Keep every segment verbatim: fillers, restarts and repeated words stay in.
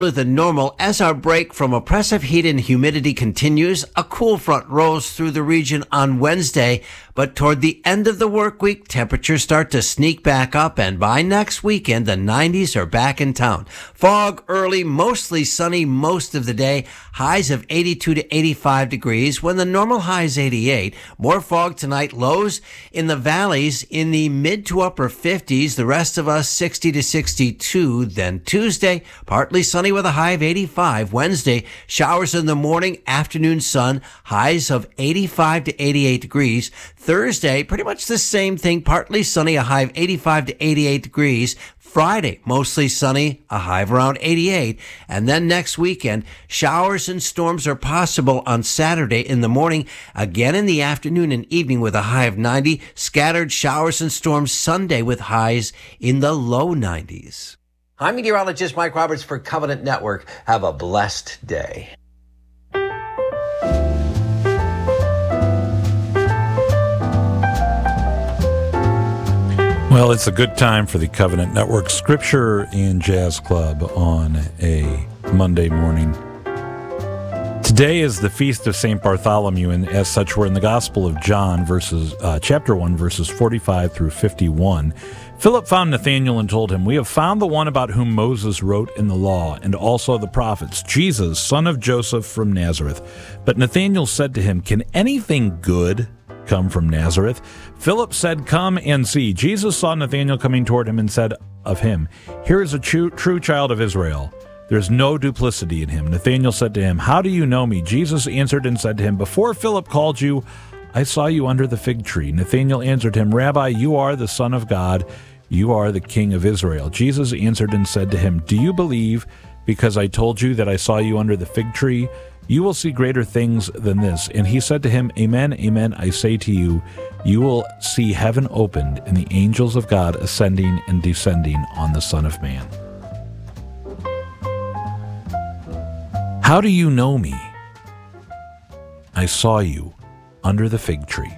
Than normal as our break from oppressive heat and humidity continues. A cool front rolls through the region on Wednesday, but toward the end of the work week, temperatures start to sneak back up, and by next weekend, the nineties are back in town. Fog early, mostly sunny most of the day, highs of eighty-two to eighty-five degrees, when the normal high is eighty-eight. More fog tonight, lows in the valleys in the mid to upper fifties, the rest of us sixty to sixty-two. Then Tuesday, partly sunny with a high of eighty-five. Wednesday, showers in the morning, afternoon sun, highs of eighty-five to eighty-eight degrees. Thursday, pretty much the same thing, partly sunny, a high of eighty-five to eighty-eight degrees. Friday, mostly sunny, a high of around eighty-eight. And then next weekend, showers and storms are possible on Saturday in the morning, again in the afternoon and evening with a high of ninety. Scattered showers and storms Sunday with highs in the low nineties. I'm meteorologist Mike Roberts for Covenant Network. Have a blessed day. Well, it's a good time for the Covenant Network Scripture and Jazz Club on a Monday morning. Today is the Feast of Saint Bartholomew, and as such, we're in the Gospel of John, verses uh, chapter one, verses forty-five through fifty-one. Philip found Nathanael and told him, "We have found the one about whom Moses wrote in the law, and also the prophets, Jesus, son of Joseph from Nazareth." But Nathanael said to him, "Can anything good come from Nazareth?" Philip said, "Come and see." Jesus saw Nathanael coming toward him and said of him, "Here is a true, true child of Israel. There is no duplicity in him." Nathanael said to him, "How do you know me?" Jesus answered and said to him, "Before Philip called you, I saw you under the fig tree." Nathanael answered him, "Rabbi, you are the Son of God. You are the King of Israel." Jesus answered and said to him, "Do you believe because I told you that I saw you under the fig tree? You will see greater things than this." And he said to him, "Amen, amen, I say to you, you will see heaven opened and the angels of God ascending and descending on the Son of Man." How do you know me? I saw you under the fig tree.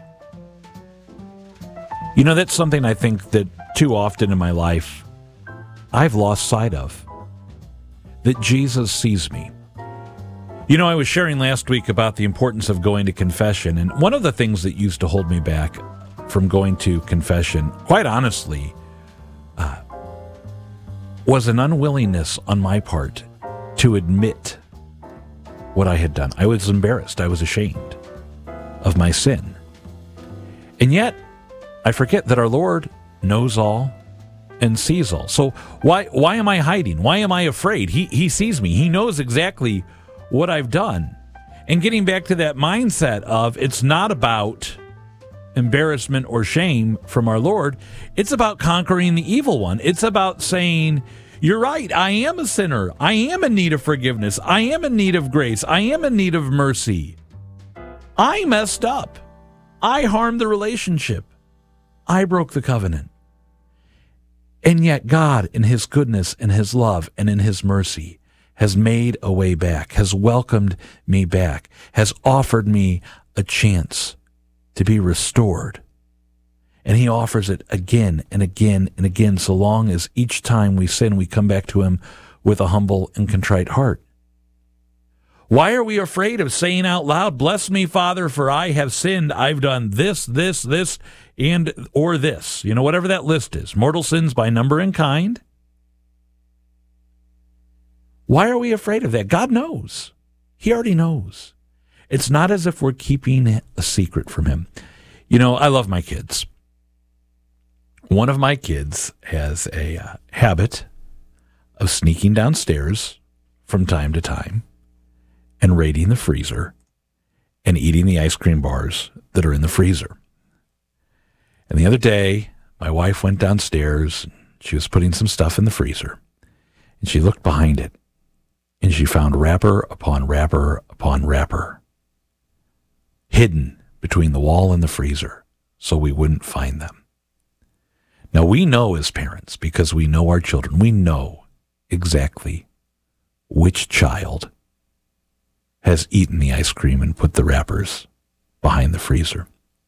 You know, that's something I think that too often in my life I've lost sight of, that Jesus sees me. You know, I was sharing last week about the importance of going to confession, and one of the things that used to hold me back from going to confession, quite honestly, uh, was an unwillingness on my part to admit what I had done. I was embarrassed. I was ashamed of my sin. And yet, I forget that our Lord knows all and sees all. So why why am I hiding? Why am I afraid? He He sees me. He knows exactly what I've done. And getting back to that mindset of it's not about embarrassment or shame from our Lord, it's about conquering the evil one. It's about saying, you're right, I am a sinner. I am in need of forgiveness. I am in need of grace. I am in need of mercy. I messed up. I harmed the relationship. I broke the covenant. And yet God, in his goodness and his love and in his mercy, has made a way back, has welcomed me back, has offered me a chance to be restored. And he offers it again and again and again, so long as each time we sin, we come back to him with a humble and contrite heart. Why are we afraid of saying out loud, "Bless me, Father, for I have sinned. I've done this, this, this, and or this." You know, whatever that list is. Mortal sins by number and kind. Why are we afraid of that? God knows. He already knows. It's not as if we're keeping a secret from him. You know, I love my kids. One of my kids has a uh, habit of sneaking downstairs from time to time and raiding the freezer and eating the ice cream bars that are in the freezer. And the other day, my wife went downstairs. She was putting some stuff in the freezer, and she looked behind it, and she found wrapper upon wrapper upon wrapper hidden between the wall and the freezer so we wouldn't find them. Now, we know as parents, because we know our children, we know exactly which child has eaten the ice cream and put the wrappers behind the freezer.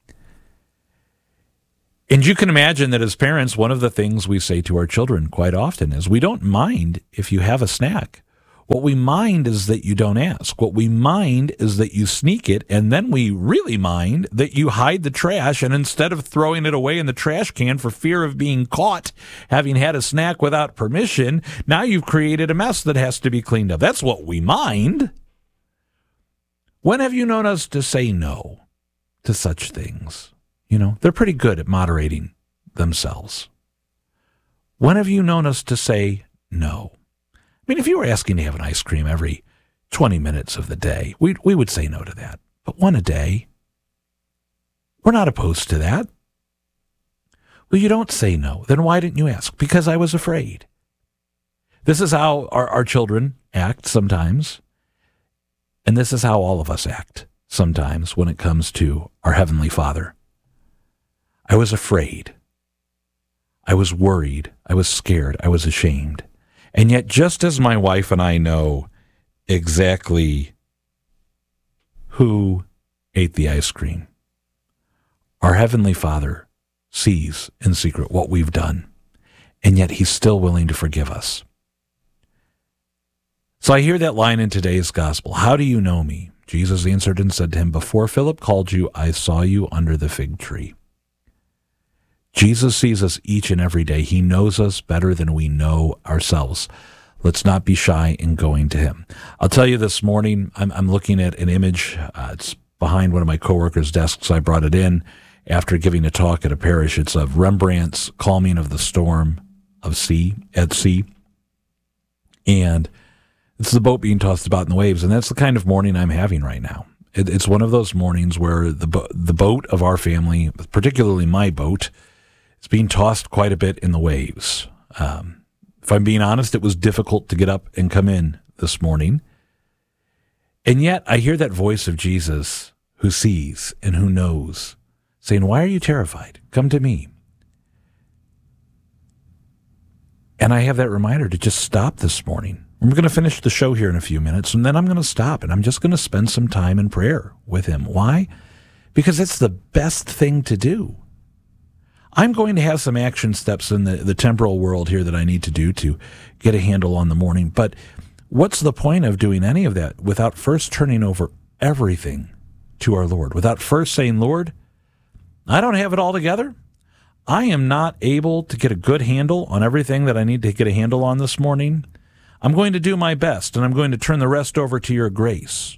And you can imagine that as parents, one of the things we say to our children quite often is, we don't mind if you have a snack. What we mind is that you don't ask. What we mind is that you sneak it, and then we really mind that you hide the trash, and instead of throwing it away in the trash can for fear of being caught having had a snack without permission, now you've created a mess that has to be cleaned up. That's what we mind. When have you known us to say no to such things? You know, they're pretty good at moderating themselves. When have you known us to say no? I mean, if you were asking to have an ice cream every twenty minutes of the day, we we would say no to that. But one a day, we're not opposed to that. Well, you don't say no. Then why didn't you ask? Because I was afraid. This is how our, our children act sometimes. And this is how all of us act sometimes when it comes to our Heavenly Father. I was afraid. I was worried. I was scared. I was ashamed. And yet, just as my wife and I know exactly who ate the ice cream, our Heavenly Father sees in secret what we've done, and yet He's still willing to forgive us. So I hear that line in today's gospel, "How do you know me?" Jesus answered and said to him, "Before Philip called you, I saw you under the fig tree." Jesus sees us each and every day. He knows us better than we know ourselves. Let's not be shy in going to Him. I'll tell you this morning, I'm, I'm looking at an image. Uh, it's behind one of my coworkers' desks. I brought it in after giving a talk at a parish. It's of Rembrandt's Calming of the Storm of Sea, at Sea. And it's the boat being tossed about in the waves. And that's the kind of morning I'm having right now. It, it's one of those mornings where the, bo- the boat of our family, particularly my boat, it's being tossed quite a bit in the waves. Um, if I'm being honest, it was difficult to get up and come in this morning. And yet I hear that voice of Jesus who sees and who knows saying, "Why are you terrified? Come to me." And I have that reminder to just stop this morning. We're going to finish the show here in a few minutes, and then I'm going to stop, and I'm just going to spend some time in prayer with Him. Why? Because it's the best thing to do. I'm going to have some action steps in the, the temporal world here that I need to do to get a handle on the morning. But what's the point of doing any of that without first turning over everything to our Lord? Without first saying, "Lord, I don't have it all together. I am not able to get a good handle on everything that I need to get a handle on this morning. I'm going to do my best, and I'm going to turn the rest over to your grace."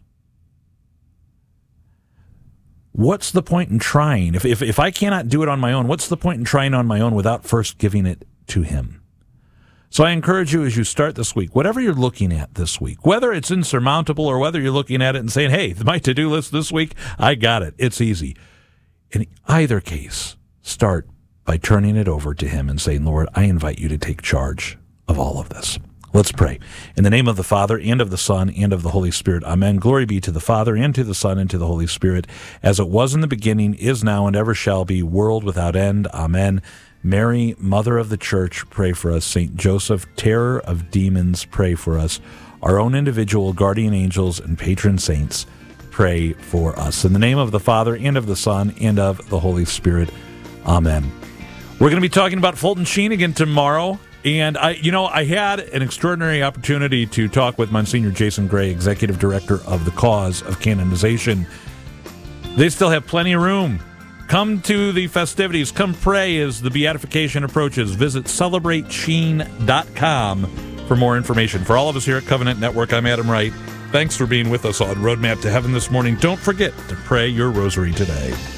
What's the point in trying? If, if if I cannot do it on my own, what's the point in trying on my own without first giving it to Him? So I encourage you as you start this week, whatever you're looking at this week, whether it's insurmountable or whether you're looking at it and saying, "Hey, my to-do list this week, I got it. It's easy." In either case, start by turning it over to Him and saying, "Lord, I invite you to take charge of all of this." Let's pray. In the name of the Father, and of the Son, and of the Holy Spirit. Amen. Glory be to the Father, and to the Son, and to the Holy Spirit, as it was in the beginning, is now, and ever shall be, world without end. Amen. Mary, Mother of the Church, pray for us. Saint Joseph, terror of demons, pray for us. Our own individual guardian angels and patron saints, pray for us. In the name of the Father, and of the Son, and of the Holy Spirit. Amen. We're going to be talking about Fulton Sheen again tomorrow. And, I, you know, I had an extraordinary opportunity to talk with Monsignor Jason Gray, Executive Director of the Cause of Canonization. They still have plenty of room. Come to the festivities. Come pray as the beatification approaches. Visit celebrate sheen dot com for more information. For all of us here at Covenant Network, I'm Adam Wright. Thanks for being with us on Roadmap to Heaven this morning. Don't forget to pray your rosary today.